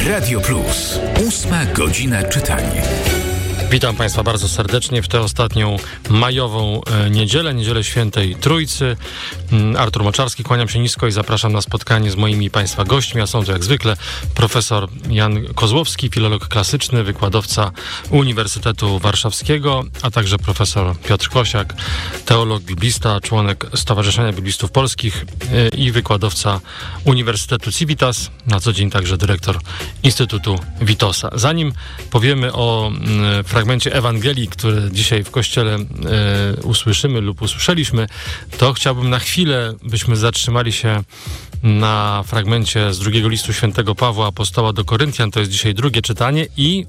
Radio Plus. 8 godzina czytania. Witam Państwa bardzo serdecznie w tę ostatnią majową niedzielę Świętej Trójcy. Artur Moczarski, kłaniam się nisko i zapraszam na spotkanie z moimi Państwa gośćmi, a są to jak zwykle profesor Jan Kozłowski, filolog klasyczny, wykładowca Uniwersytetu Warszawskiego, a także profesor Piotr Kosiak, teolog, biblista, członek Stowarzyszenia Biblistów Polskich i wykładowca Uniwersytetu Civitas, na co dzień także dyrektor Instytutu Witosa. Zanim powiemy o fragmencie Ewangelii, który dzisiaj w Kościele usłyszymy lub usłyszeliśmy, to chciałbym na chwilę, byśmy zatrzymali się na fragmencie z drugiego listu świętego Pawła Apostoła do Koryntian. To jest dzisiaj drugie czytanie i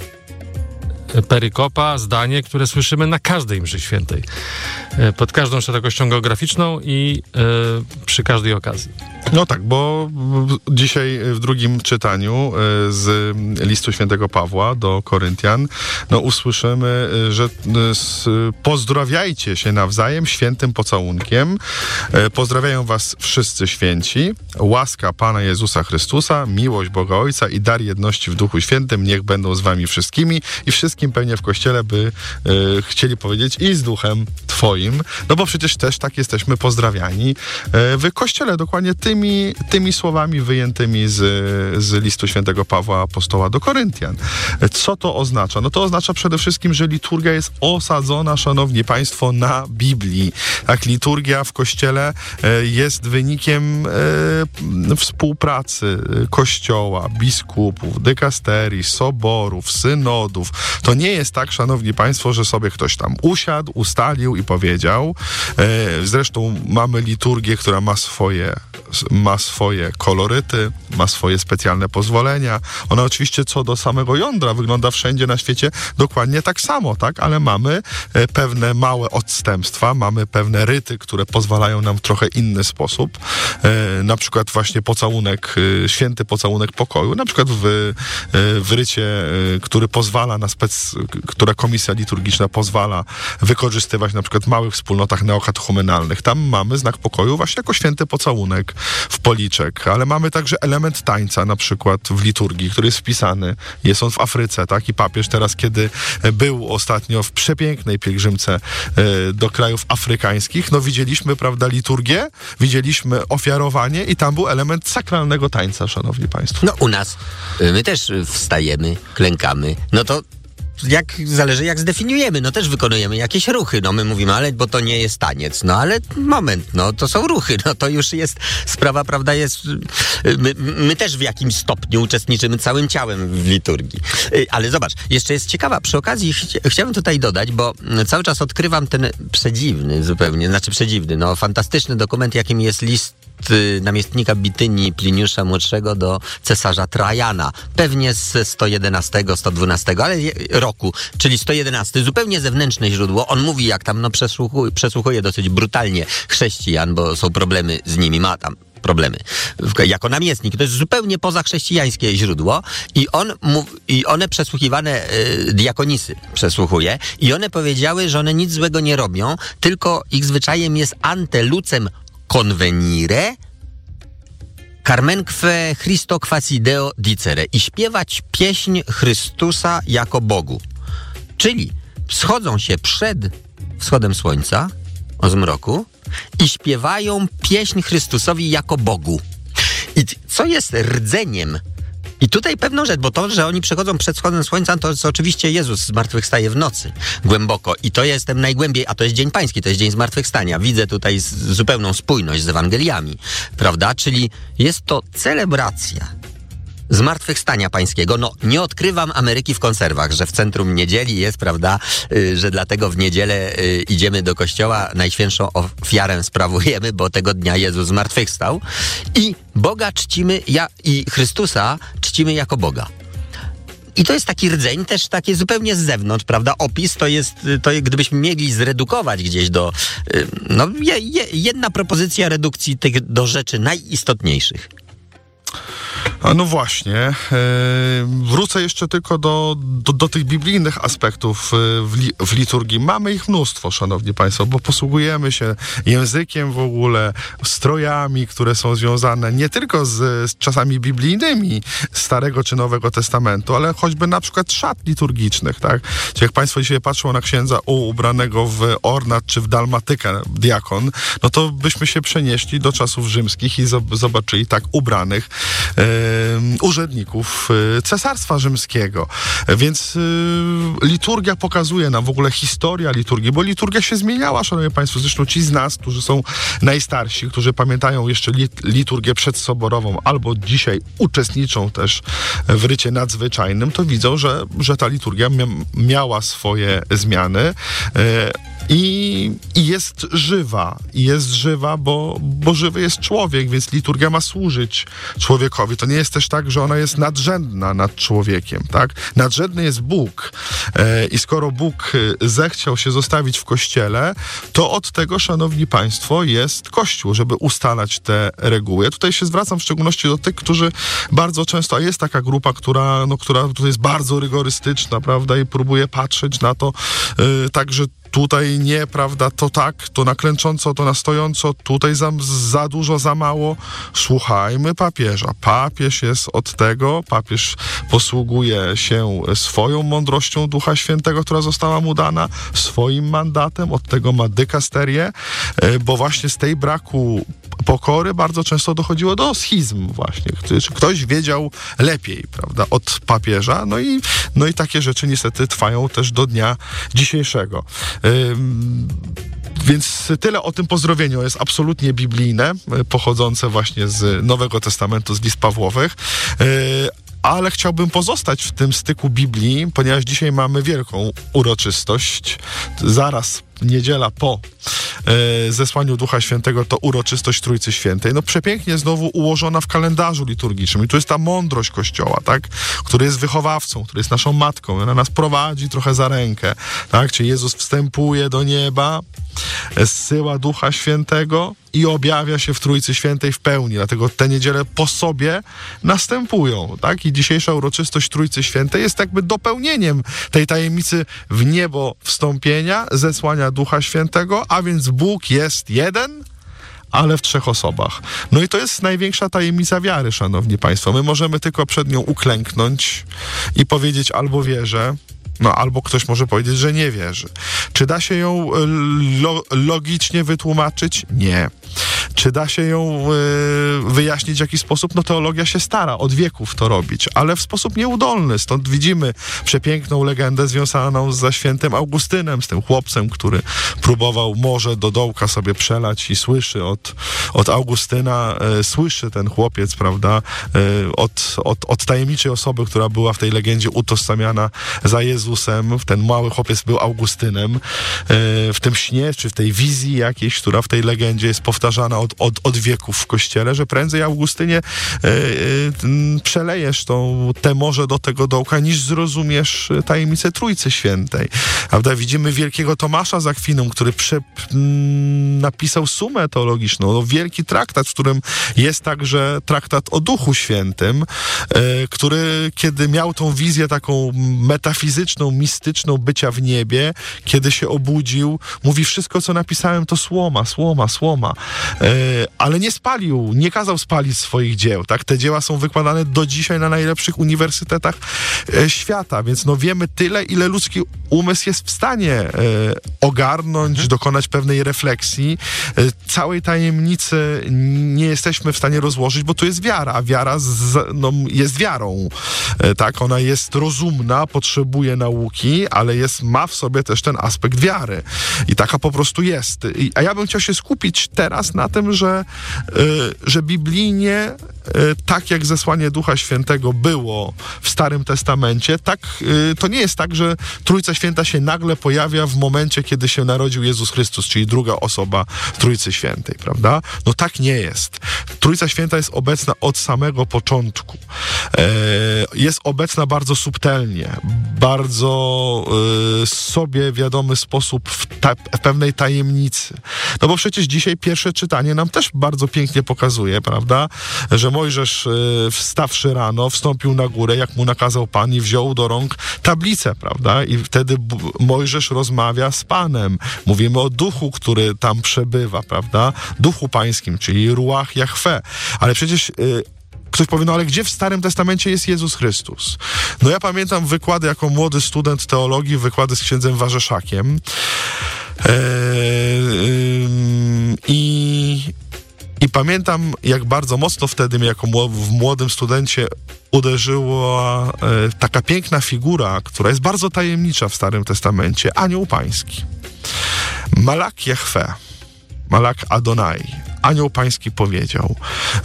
perykopa, zdanie, które słyszymy na każdej mszy świętej. Pod każdą szerokością geograficzną i przy każdej okazji. No tak, bo dzisiaj w drugim czytaniu z listu świętego Pawła do Koryntian usłyszymy, że pozdrawiajcie się nawzajem świętym pocałunkiem. Pozdrawiają was wszyscy święci. Łaska Pana Jezusa Chrystusa, miłość Boga Ojca i dar jedności w Duchu Świętym niech będą z wami wszystkimi i wszystkim pewnie w Kościele by chcieli powiedzieć i z Duchem Twoim. No bo przecież też tak jesteśmy pozdrawiani w Kościele, dokładnie tymi słowami wyjętymi z listu świętego Pawła Apostoła do Koryntian. Co to oznacza? No to oznacza przede wszystkim, że liturgia jest osadzona, szanowni państwo, na Biblii. Tak, liturgia w Kościele jest wynikiem współpracy Kościoła, biskupów, dykasterii, soborów, synodów. To nie jest tak, szanowni państwo, że sobie ktoś tam usiadł, ustalił i powiedział. Zresztą mamy liturgię, która ma swoje koloryty, ma swoje specjalne pozwolenia. Ona oczywiście co do samego jądra wygląda wszędzie na świecie dokładnie tak samo, tak? Ale mamy pewne małe odstępstwa, mamy pewne ryty, które pozwalają nam w trochę inny sposób. Na przykład właśnie pocałunek, święty pocałunek pokoju, na przykład w rycie, który pozwala która komisja liturgiczna pozwala wykorzystywać na przykład w małych wspólnotach neokatechumenalnych. Tam mamy znak pokoju właśnie jako święty pocałunek w policzek, ale mamy także element tańca na przykład w liturgii, który jest wpisany. Jest on w Afryce, tak? I papież teraz, kiedy był ostatnio w przepięknej pielgrzymce do krajów afrykańskich, widzieliśmy, prawda, liturgię, widzieliśmy ofiarowanie i tam był element sakralnego tańca, szanowni państwo. U nas my też wstajemy, klękamy, to zależy jak zdefiniujemy, też wykonujemy jakieś ruchy, my mówimy, ale bo to nie jest taniec, ale moment, to są ruchy, to już jest sprawa, prawda, jest, my też w jakimś stopniu uczestniczymy całym ciałem w liturgii, ale zobacz, jeszcze jest ciekawa, przy okazji chciałbym tutaj dodać, bo cały czas odkrywam ten przedziwny, fantastyczny dokument, jakim jest list namiestnika Bitynii Pliniusza Młodszego do cesarza Trajana. Pewnie z 111, 112, ale roku, czyli 111, zupełnie zewnętrzne źródło. On mówi, jak tam przesłuchuje dosyć brutalnie chrześcijan, bo są problemy z nimi, ma tam problemy. Jako namiestnik. To jest zupełnie pozachrześcijańskie źródło i one przesłuchiwane diakonisy przesłuchuje i one powiedziały, że one nic złego nie robią, tylko ich zwyczajem jest ante lucem convenire carmenque Christo quasideo dicere i śpiewać pieśń Chrystusa jako Bogu. Czyli schodzą się przed wschodem słońca o zmroku i śpiewają pieśń Chrystusowi jako Bogu. I co jest rdzeniem? I tutaj pewną rzecz, bo to, że oni przechodzą przed wschodem słońca, to jest oczywiście Jezus zmartwychwstaje w nocy, głęboko. I to jestem najgłębiej, a to jest Dzień Pański, to jest Dzień Zmartwychwstania. Widzę tutaj zupełną spójność z Ewangeliami, prawda? Czyli jest to celebracja Zmartwychwstania Pańskiego. Nie odkrywam Ameryki w konserwach, że w centrum niedzieli jest, prawda, że dlatego w niedzielę idziemy do kościoła, najświętszą ofiarę sprawujemy, bo tego dnia Jezus zmartwychwstał i Boga czcimy, i Chrystusa czcimy jako Boga. I to jest taki rdzeń, też takie zupełnie z zewnątrz, prawda? Opis to jest gdybyśmy mieli zredukować gdzieś do... jedna propozycja redukcji tych do rzeczy najistotniejszych. A no właśnie. Wrócę jeszcze tylko do tych biblijnych aspektów w liturgii. Mamy ich mnóstwo, szanowni państwo, bo posługujemy się językiem w ogóle, strojami, które są związane nie tylko z czasami biblijnymi Starego czy Nowego Testamentu, ale choćby na przykład szat liturgicznych, tak? Czyli jak państwo dzisiaj patrzą na księdza ubranego w ornat czy w dalmatykę diakon, no to byśmy się przenieśli do czasów rzymskich i zobaczyli tak ubranych urzędników Cesarstwa Rzymskiego. Więc liturgia pokazuje nam w ogóle historia liturgii, bo liturgia się zmieniała, szanowni państwo. Zresztą ci z nas, którzy są najstarsi, którzy pamiętają jeszcze liturgię przedsoborową albo dzisiaj uczestniczą też w rycie nadzwyczajnym, to widzą, że ta liturgia miała swoje zmiany. I jest żywa. I jest żywa, bo żywy jest człowiek, więc liturgia ma służyć człowiekowi. To nie jest też tak, że ona jest nadrzędna nad człowiekiem, tak? Nadrzędny jest Bóg. I skoro Bóg zechciał się zostawić w Kościele, to od tego, szanowni państwo, jest Kościół, żeby ustalać te reguły. Ja tutaj się zwracam w szczególności do tych, którzy bardzo często, a jest taka grupa, która tutaj jest bardzo rygorystyczna, prawda, i próbuje patrzeć na to tak, że tutaj nie, prawda, to tak, to na klęcząco, to na stojąco, tutaj za dużo, za mało. Słuchajmy papieża. Papież jest od tego, papież posługuje się swoją mądrością Ducha Świętego, która została mu dana, swoim mandatem, od tego ma dykasterię, bo właśnie z tej braku pokory bardzo często dochodziło do schizm właśnie. Ktoś wiedział lepiej, prawda, od papieża, no i takie rzeczy niestety trwają też do dnia dzisiejszego. Więc tyle o tym pozdrowieniu. Jest absolutnie biblijne, pochodzące właśnie z Nowego Testamentu, z list Pawłowych. Ale chciałbym pozostać w tym styku Biblii, ponieważ dzisiaj mamy wielką uroczystość. Zaraz niedziela po zesłaniu Ducha Świętego to uroczystość Trójcy Świętej. No przepięknie znowu ułożona w kalendarzu liturgicznym. I tu jest ta mądrość Kościoła, tak? Który jest wychowawcą, który jest naszą matką. Ona nas prowadzi trochę za rękę, tak? Czyli Jezus wstępuje do nieba, zsyła Ducha Świętego i objawia się w Trójcy Świętej w pełni. Dlatego te niedziele po sobie następują, tak? I dzisiejsza uroczystość Trójcy Świętej jest jakby dopełnieniem tej tajemnicy w niebo wstąpienia, zesłania Ducha Świętego, a więc Bóg jest jeden, ale w trzech osobach. No i to jest największa tajemnica wiary, szanowni państwo. My możemy tylko przed nią uklęknąć i powiedzieć albo wierzę, no albo ktoś może powiedzieć, że nie wierzy. Czy da się ją logicznie wytłumaczyć? Nie. Czy da się ją wyjaśnić w jakiś sposób? No teologia się stara od wieków to robić, ale w sposób nieudolny. Stąd widzimy przepiękną legendę związaną ze świętym Augustynem, z tym chłopcem, który próbował morze do dołka sobie przelać i słyszy od Augustyna, słyszy ten chłopiec, prawda, od tajemniczej osoby, która była w tej legendzie utożsamiana za Jezusem. Ten mały chłopiec był Augustynem. W tym śnie, czy w tej wizji jakiejś, która w tej legendzie jest powtarzana od wieków w Kościele, że prędzej, Augustynie, przelejesz te morze do tego dołka, niż zrozumiesz tajemnicę Trójcy Świętej. Prawda? Widzimy wielkiego Tomasza z Akwiną, który napisał sumę teologiczną, no, wielki traktat, w którym jest także traktat o Duchu Świętym, który, kiedy miał tą wizję taką metafizyczną, mistyczną bycia w niebie, kiedy się obudził, mówi: wszystko, co napisałem, to słoma. Ale nie spalił, nie kazał spalić swoich dzieł, tak? Te dzieła są wykładane do dzisiaj na najlepszych uniwersytetach świata, więc no wiemy tyle, ile ludzki umysł jest w stanie ogarnąć, dokonać pewnej refleksji. Całej tajemnicy nie jesteśmy w stanie rozłożyć, bo tu jest wiara, a wiara jest wiarą, tak? Ona jest rozumna, potrzebuje nauki, ale ma w sobie też ten aspekt wiary. I taka po prostu jest. A ja bym chciał się skupić teraz na tym, że biblijnie, tak jak zesłanie Ducha Świętego było w Starym Testamencie, tak to nie jest tak, że Trójca Święta się nagle pojawia w momencie, kiedy się narodził Jezus Chrystus, czyli druga osoba Trójcy Świętej, prawda? No tak nie jest. Trójca Święta jest obecna od samego początku. Jest obecna bardzo subtelnie, bardzo sobie wiadomy sposób w pewnej tajemnicy. No bo przecież dzisiaj pierwsze czytanie Pisanie nam też bardzo pięknie pokazuje, prawda, że Mojżesz wstawszy rano, wstąpił na górę, jak mu nakazał Pan i wziął do rąk tablicę, prawda, i wtedy Mojżesz rozmawia z Panem. Mówimy o duchu, który tam przebywa, prawda, duchu pańskim, czyli Ruach Jahwe. Ale przecież ktoś powie, no ale gdzie w Starym Testamencie jest Jezus Chrystus? No ja pamiętam wykłady jako młody student teologii, wykłady z księdzem Warzeszakiem. I pamiętam, jak bardzo mocno wtedy mnie jako młodym studencie uderzyła taka piękna figura, która jest bardzo tajemnicza w Starym Testamencie, Anioł Pański. Malak Jahwe, Malak Adonai. Anioł Pański powiedział.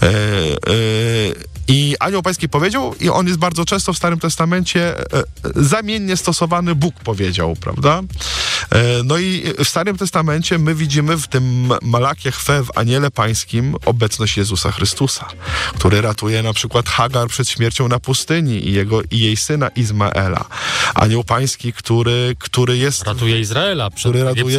I Anioł Pański powiedział, i on jest bardzo często w Starym Testamencie zamiennie stosowany, Bóg powiedział, prawda? No i w Starym Testamencie my widzimy w tym Malak Jahwe, w Aniele Pańskim, obecność Jezusa Chrystusa, który ratuje na przykład Hagar przed śmiercią na pustyni i jej syna Izmaela. Anioł Pański, który jest... Ratuje Izraela przed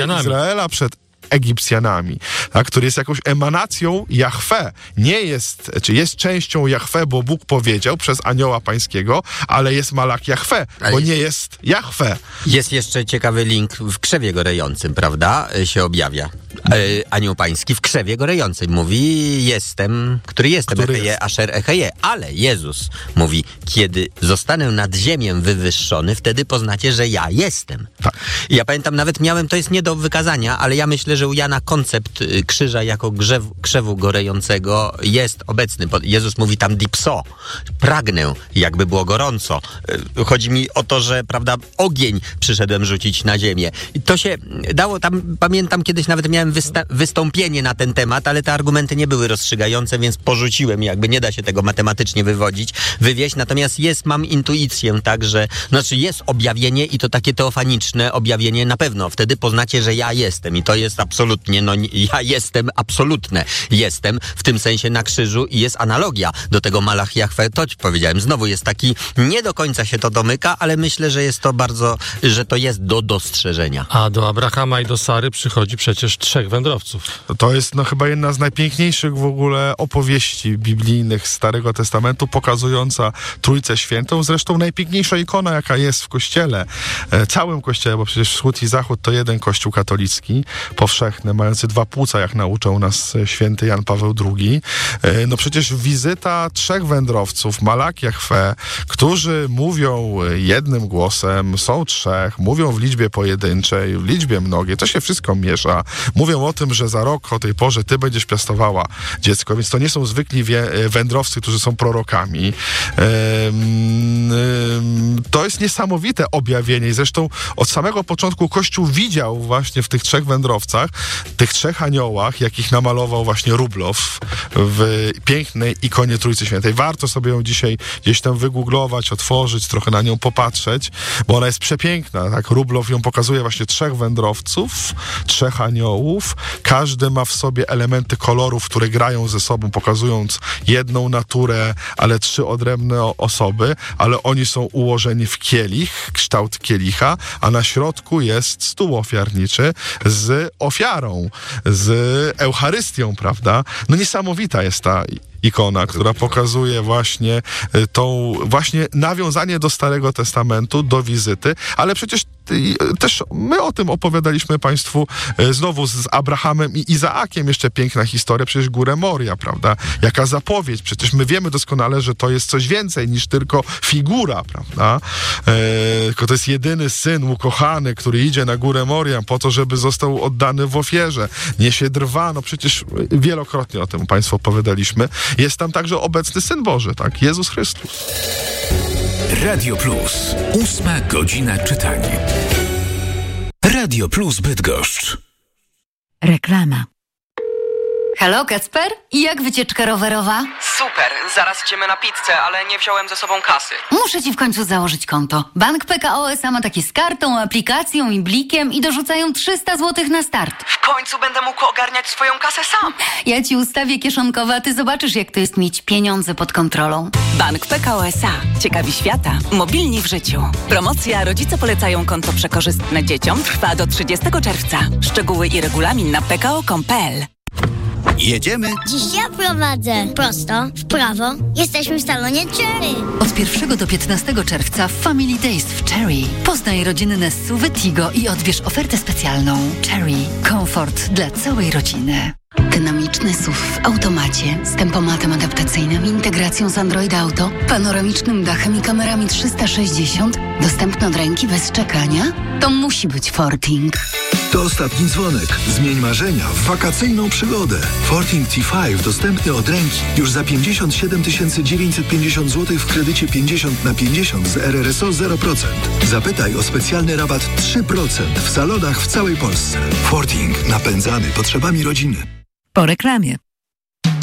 Egipcjanami, tak, który jest jakąś emanacją Jahwe. Nie jest, czy jest częścią Jahwe, bo Bóg powiedział przez Anioła Pańskiego, ale jest Malak Jahwe, bo nie jest Jahwe. Jest jeszcze ciekawy link w krzewie gorejącym, prawda? Się objawia. Anioł Pański w krzewie gorejącym mówi, jestem, który jestem, Echeje, Asher Echeje. Ale Jezus mówi, kiedy zostanę nad ziemię wywyższony, wtedy poznacie, że ja jestem. Tak. I ja pamiętam, nawet miałem, to jest nie do wykazania, ale ja myślę, że u Jana koncept krzyża jako krzewu gorejącego jest obecny. Jezus mówi tam dipso, pragnę, jakby było gorąco. Chodzi mi o to, że, prawda, ogień przyszedłem rzucić na ziemię. I to się dało, tam pamiętam, kiedyś nawet miałem wystąpienie na ten temat, ale te argumenty nie były rozstrzygające, więc porzuciłem, jakby nie da się tego matematycznie wywieźć. Natomiast mam intuicję, tak, że, znaczy jest objawienie i to takie teofaniczne objawienie na pewno. Wtedy poznacie, że ja jestem i to jest absolutnie, ja jestem, absolutne jestem, w tym sensie na krzyżu i jest analogia do tego Malach Jahwe, to ci powiedziałem. Znowu jest taki, nie do końca się to domyka, ale myślę, że jest to bardzo, że to jest do dostrzeżenia. A do Abrahama i do Sary przychodzi przecież 3 wędrowców. To jest chyba jedna z najpiękniejszych w ogóle opowieści biblijnych Starego Testamentu, pokazująca Trójcę Świętą. Zresztą najpiękniejsza ikona, jaka jest w Kościele, całym Kościele, bo przecież Wschód i Zachód to jeden Kościół katolicki, powszechny, mający 2 płuca, jak nauczał nas święty Jan Paweł II. No przecież wizyta 3 wędrowców, Malak Jahwe, którzy mówią jednym głosem, są 3, mówią w liczbie pojedynczej, w liczbie mnogiej, to się wszystko miesza. Mówią o tym, że za rok o tej porze ty będziesz piastowała dziecko, więc to nie są zwykli wędrowcy, którzy są prorokami. To jest niesamowite objawienie i zresztą od samego początku Kościół widział właśnie w tych 3 wędrowcach, tych 3 aniołach, jakich namalował właśnie Rublow w pięknej ikonie Trójcy Świętej. Warto sobie ją dzisiaj gdzieś tam wygooglować, otworzyć, trochę na nią popatrzeć, bo ona jest przepiękna, tak? Rublow ją pokazuje właśnie 3 wędrowców, 3 aniołów. Każdy ma w sobie elementy kolorów, które grają ze sobą, pokazując jedną naturę, ale 3 odrębne osoby, ale oni są ułożeni w kielich, kształt kielicha, a na środku jest stół ofiarniczy z ofiarą, z Eucharystią, prawda? No niesamowita jest ta ikona, która pokazuje właśnie właśnie nawiązanie do Starego Testamentu, do wizyty, ale przecież też my o tym opowiadaliśmy Państwu znowu z Abrahamem i Izaakiem, jeszcze piękna historia, przecież Górę Moria, prawda? Jaka zapowiedź, przecież my wiemy doskonale, że to jest coś więcej niż tylko figura, prawda? Tylko to jest jedyny syn ukochany, który idzie na Górę Moria po to, żeby został oddany w ofierze. Niesie drwa, no przecież wielokrotnie o tym Państwu opowiadaliśmy. Jest tam także obecny Syn Boży, tak? Jezus Chrystus. Radio Plus. 8 godzina czytania. Radio Plus Bydgoszcz. Reklama. Halo, Kacper? I jak wycieczka rowerowa? Super, zaraz idziemy na pizzę, ale nie wziąłem ze sobą kasy. Muszę ci w końcu założyć konto. Bank PKO SA ma takie z kartą, aplikacją i blikiem i dorzucają 300 zł na start. W końcu będę mógł ogarniać swoją kasę sam. Ja ci ustawię kieszonkowe, a ty zobaczysz, jak to jest mieć pieniądze pod kontrolą. Bank PKO SA. Ciekawi świata. Mobilni w życiu. Promocja Rodzice polecają konto przekorzystne dzieciom trwa do 30 czerwca. Szczegóły i regulamin na pko.com.pl. Jedziemy? Dziś ja prowadzę. Prosto, w prawo. Jesteśmy w salonie Cherry. Od 1 do 15 czerwca Family Days w Cherry. Poznaj rodzinne SUV Tigo i odbierz ofertę specjalną. Cherry. Komfort dla całej rodziny. Dynamiczny SUV w automacie z tempomatem adaptacyjnym, integracją z Android Auto, panoramicznym dachem i kamerami 360, dostępny od ręki bez czekania? To musi być Forting. To ostatni dzwonek. Zmień marzenia w wakacyjną przygodę. Forting T5 dostępny od ręki już za 57 950 zł w kredycie 50/50 z RRSO 0%. Zapytaj o specjalny rabat 3% w salonach w całej Polsce. Forting. Napędzany potrzebami rodziny. Po reklamie.